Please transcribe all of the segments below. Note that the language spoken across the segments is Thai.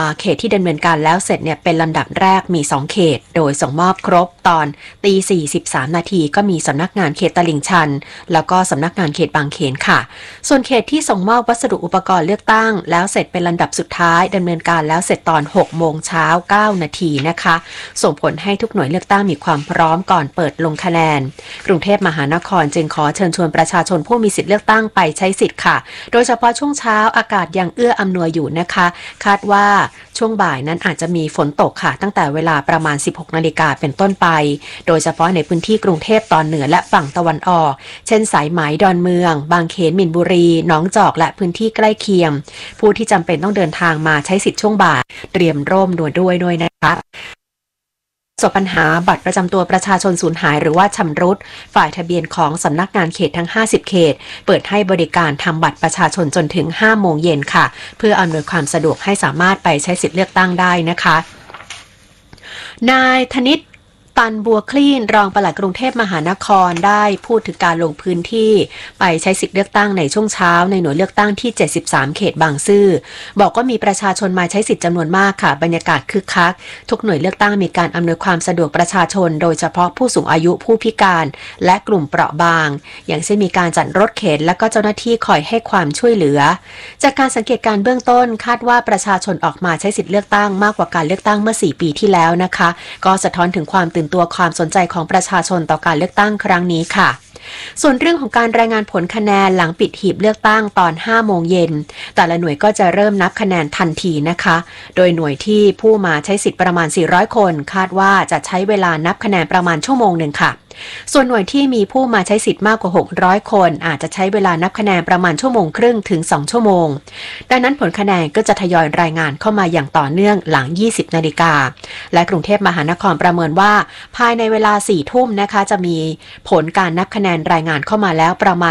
เขตที่ดำเนินการแล้วเสร็จเนี่ยเป็นลำดับแรกมี2เขตโดยส่งมอบครบตอนตี 43 นาทีก็มีสำนักงานเขตตลิ่งชันแล้วก็สำนักงานเขตบางเขนค่ะส่วนเขตที่ส่งมอบวัสดุอุปกรณ์เลือกตั้งแล้วเสร็จเป็นลำดับสุดท้ายดำเนินการแล้วเสร็จตอน 6 โมงเช้า 9 นาทีนะคะส่งผลให้ทุกหน่วยเลือกตั้งมีความพร้อมก่อนเปิดลงคะแนนกรุงเทพมหานครจึงขอเชิญชวนประชาชนผู้มีสิทธิเลือกตั้งไปใช้สิทธิ์ค่ะโดยเฉพาะช่วงเช้าอากาศยังเอื้ออำนวยอยู่นะคะคาดว่าช่วงบ่ายนั้นอาจจะมีฝนตกค่ะตั้งแต่เวลาประมาณ 16 นาฬิกาเป็นต้นไปโดยเฉพาะในพื้นที่กรุงเทพตอนเหนือและฝั่งตะวันออกเช่นสายไหมดอนเมืองบางเขนมินบุรีหนองจอกและพื้นที่ใกล้เคียงผู้ที่จำเป็นต้องเดินทางมาใช้สิทธิ์ช่วงบ่ายเตรียมร่มด้วยนะคะประสบปัญหาบัตรประจำตัวประชาชนสูญหายหรือว่าชำรุดฝ่ายทะเบียนของสำนักงานเขตทั้ง50เขตเปิดให้บริการทำบัตรประชาชนจนถึง 5 โมงเย็นค่ะเพื่ออำนวยความสะดวกให้สามารถไปใช้สิทธิเลือกตั้งได้นะคะนายธนิตตันบัวคลี่นรองปลัดกรุงเทพมหานครได้พูดถึงการลงพื้นที่ไปใช้สิทธิเลือกตั้งในช่วงเช้าในหน่วยเลือกตั้งที่73เขตบางซื่อบอกว่ามีประชาชนมาใช้สิทธิ์จำนวนมากค่ะบรรยากาศคึกคักทุกหน่วยเลือกตั้งมีการอำนวยความสะดวกประชาชนโดยเฉพาะผู้สูงอายุผู้พิการและกลุ่มเปราะบางอย่างเช่นมีการจัดรถเข็นและก็เจ้าหน้าที่คอยให้ความช่วยเหลือจากการสังเกตการเบื้องต้นคาดว่าประชาชนออกมาใช้สิทธิเลือกตั้งมากกว่าการเลือกตั้งเมื่อ4ปีที่แล้วนะคะก็สะท้อนถึงความตื่นตัวความสนใจของประชาชนต่อการเลือกตั้งครั้งนี้ค่ะส่วนเรื่องของการรายงานผลคะแนนหลังปิดหีบเลือกตั้งตอน 5 โมงเย็นแต่ละหน่วยก็จะเริ่มนับคะแนนทันทีนะคะโดยหน่วยที่ผู้มาใช้สิทธิ์ประมาณ400คนคาดว่าจะใช้เวลานับคะแนนประมาณชั่วโมงหนึ่งค่ะส่วนหน่วยที่มีผู้มาใช้สิทธิ์มากกว่า600คนอาจจะใช้เวลานับคะแนนประมาณชั่วโมงครึ่งถึง2ชั่วโมงดังนั้นผลคะแนนก็จะทยอยรายงานเข้ามาอย่างต่อเนื่องหลัง 20 นาฬิกาและกรุงเทพมหานครประเมินว่าภายในเวลา 4 ทุ่มนะคะจะมีผลการนับคะแนนรายงานเข้ามาแล้วประมาณ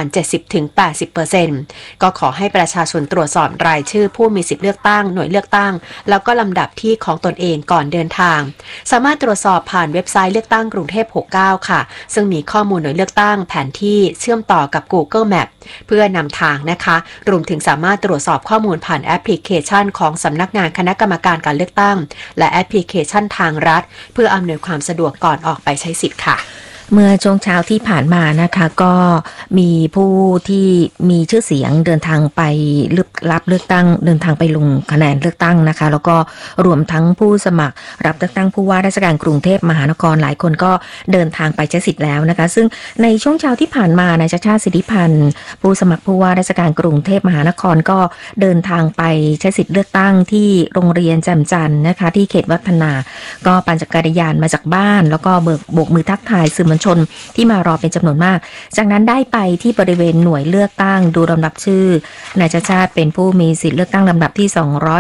70-80% ก็ขอให้ประชาชนตรวจสอบรายชื่อผู้มีสิทธิเลือกตั้งหน่วยเลือกตั้งแล้วก็ลำดับที่ของตนเองก่อนเดินทางสามารถตรวจสอบผ่านเว็บไซต์เลือกตั้งกรุงเทพ69ค่ะซึ่งมีข้อมูลหน่วยเลือกตั้งแผนที่เชื่อมต่อกับ Google Map เพื่อนำทางนะคะรวมถึงสามารถตรวจสอบข้อมูลผ่านแอปพลิเคชันของสำนักงานคณะกรรมการการเลือกตั้งและแอปพลิเคชันทางรัฐเพื่ออำนวยความสะดวกก่อนออกไปใช้สิทธิ์ค่ะเมื่อช่วงเช้าที่ผ่านมานะคะก็มีผู้ที่มีชื่อเสียงเดินทางไปรับเลือกตั้งเดินทางไปลงคะแนนเลือกตั้งนะคะแล้วก็รวมทั้งผู้สมัครรับเลือกตั้งผู้ว่าราชการกรุงเทพมหานครหลายคนก็เดินทางไปใช้สิทธิ์แล้วนะคะซึ่งในช่วงเช้าที่ผ่านมานายชัชชาติสิทธิพันธ์ผู้สมัครผู้ว่าราชการกรุงเทพมหานครก็เดินทางไปใช้สิทธิ์เลือกตั้งที่โรงเรียนแจ่มจันทร์นะคะที่เขตวัฒนาก็ปั่นจักรยานมาจากบ้านแล้วก็โบกมือทักทายสื่อมวลชนที่มารอเป็นจำนวนมากจากนั้นได้ไปที่บริเวณหน่วยเลือกตั้งดูลำดับชื่อนายชัชชาติเป็นผู้มีสิทธิเลือกตั้งลำดับที่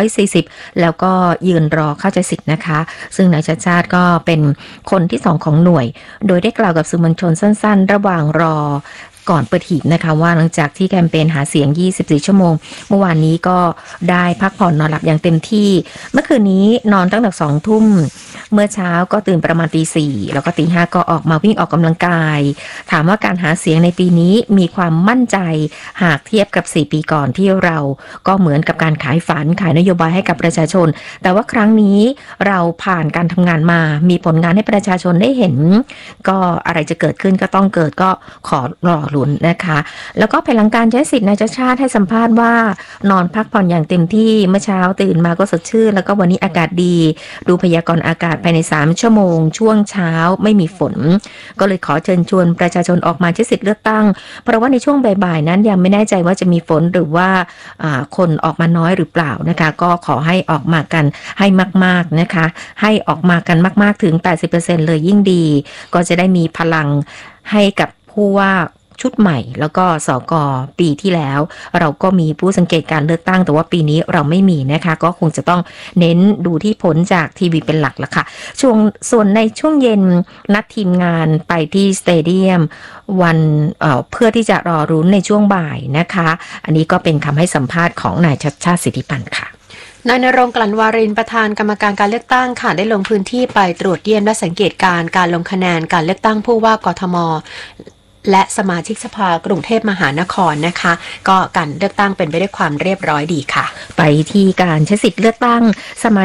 240แล้วก็ยืนรอเข้าใจสิทธิ์นะคะซึ่งนายชัชชาติก็เป็นคนที่2ของหน่วยโดยได้กล่าวกับสื่อมวลชนสั้นๆระหว่างรอก่อนเปิดหีบนะคะว่าหลังจากที่แคมเปญหาเสียง24ชั่วโมงเมื่อวานนี้ก็ได้พักผ่อนนอนหลับอย่างเต็มที่เมื่อคืนนี้นอนตั้งแต่20 ทุ่มเมื่อเช้าก็ตื่นประมาณตี 4แล้วก็ตี 5ก็ออกมาวิ่งออกกำลังกายถามว่าการหาเสียงในปีนี้มีความมั่นใจหากเทียบกับ4ปีก่อนที่เราก็เหมือนกับการขายฝันขายนโยบายให้กับประชาชนแต่ว่าครั้งนี้เราผ่านการทำงานมามีผลงานให้ประชาชนได้เห็นก็อะไรจะเกิดขึ้นก็ต้องเกิดก็ขอรอลุ้นนะคะแล้วก็ภายหลังการใช้สิทธิ์นายชัชชาติให้สัมภาษณ์ว่านอนพักผ่อนอย่างเต็มที่เมื่อเช้าตื่นมาก็สดชื่นแล้วก็วันนี้อากาศดีดูพยากรณ์อากาศภายใน3ชั่วโมงช่วงเช้าไม่มีฝนก็เลยขอเชิญชวนประชาชนออกมาใช้สิทธิ์เลือกตั้งเพราะว่าในช่วงบ่ายๆนั้นยังไม่แน่ใจว่าจะมีฝนหรือว่าคนออกมาน้อยหรือเปล่านะคะก็ขอให้ออกมากันให้มากๆนะคะให้ออกมากันมากๆถึง 80% เลยยิ่งดีก็จะได้มีพลังให้กับผู้ว่าชุดใหม่แล้วก็สก.ปีที่แล้วเราก็มีผู้สังเกตการเลือกตั้งแต่ว่าปีนี้เราไม่มีนะคะก็คงจะต้องเน้นดูที่ผลจากทีวีเป็นหลักละค่ะส่วนในช่วงเย็นนัดทีมงานไปที่สเตเดียมวันเพื่อที่จะรอรุ้นในช่วงบ่ายนะคะอันนี้ก็เป็นคำให้สัมภาษณ์ของนายชัชชาติสิทธิพันธ์ค่ะนายณรงค์ กลั่นวารินประธานกรรมการการเลือกตั้งค่ะได้ลงพื้นที่ไปตรวจเยี่ยมและสังเกตการลงคะแนนการเลือกตั้งผู้ว่ากทมและสมาชิกสภากรุงเทพมหานครนะคะก็การเลือกตั้งเป็นไปด้วยความเรียบร้อยดีค่ะไปที่การใช้สิทธิ์เลือกตั้งสมา